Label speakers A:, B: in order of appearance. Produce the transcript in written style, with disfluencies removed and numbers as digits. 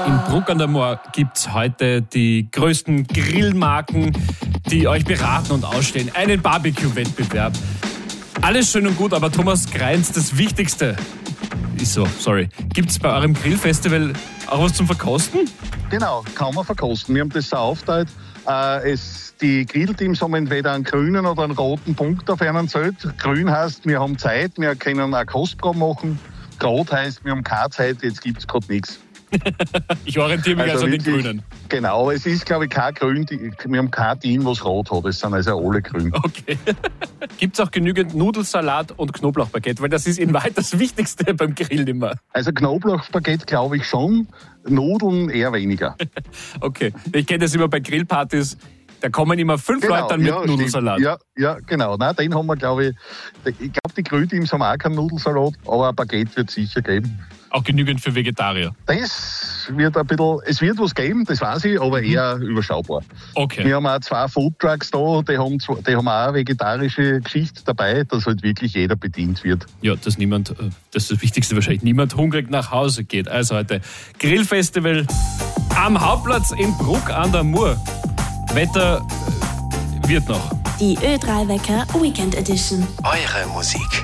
A: In Bruck an der Moor gibt es heute die größten Grillmarken, die euch beraten und ausstellen. Einen Barbecue-Wettbewerb. Alles schön und gut, aber Thomas Greins, das Wichtigste ist so, sorry. Gibt es bei eurem Grillfestival auch was zum Verkosten?
B: Genau, kann man verkosten. Wir haben das so aufgeteilt. Die Grillteams haben entweder einen grünen oder einen roten Punkt auf einem Zelt. Grün heißt, wir haben Zeit, wir können eine Kostprobe machen. Rot heißt, wir haben keine Zeit, jetzt gibt es gerade nichts.
A: Ich orientiere mich also an den Grünen.
B: Genau, es ist, glaube ich, kein Grün. Wir haben kein Team, was rot hat. Es sind also alle grün.
A: Okay. Gibt es auch genügend Nudelsalat und Knoblauchbaguette? Weil das ist in Wahrheit das Wichtigste beim Grillen immer.
B: Also Knoblauchbaguette glaube ich schon, Nudeln eher weniger.
A: Okay, ich kenne das immer bei Grillpartys. Da kommen immer 5 Leute dann mit Nudelsalat.
B: Ja, genau. Nein, den haben wir, glaube ich. Ich glaube, die Grillteams haben auch keinen Nudelsalat, aber ein Baguette wird es sicher geben.
A: Auch genügend für Vegetarier?
B: Das wird ein bisschen, es wird was geben, das weiß ich, aber eher überschaubar. Okay. Wir haben auch 2 Foodtrucks da, die haben auch eine vegetarische Geschichte dabei, dass halt wirklich jeder bedient wird.
A: Ja, dass das Wichtigste wahrscheinlich, niemand hungrig nach Hause geht. Also heute Grillfestival am Hauptplatz in Bruck an der Moor. Wetter wird noch.
C: Die Ö3 Wecker Weekend Edition.
D: Eure Musik.